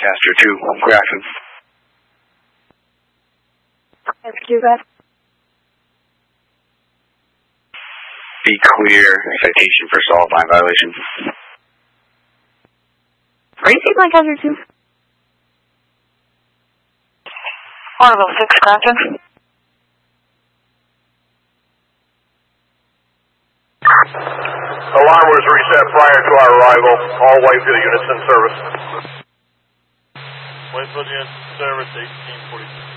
Lancaster 2, Grafton. That's too bad. Be clear, citation for solid line violation. Crazy Lancaster 2. Orville 6, Grafton. Alarm was reset prior to our arrival. All Whitefield units in service. Whitefield units in service, 1846.